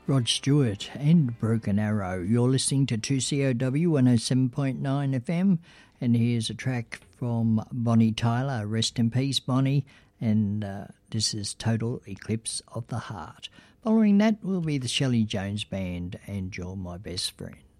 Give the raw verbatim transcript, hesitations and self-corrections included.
Rod Stewart and Broken Arrow. You're listening to two C O W one oh seven point nine F M, and here's a track from Bonnie Tyler. Rest in peace, Bonnie, and uh, this is Total Eclipse of the Heart. Following that will be the Shelley Jones Band and You're My Best Friend.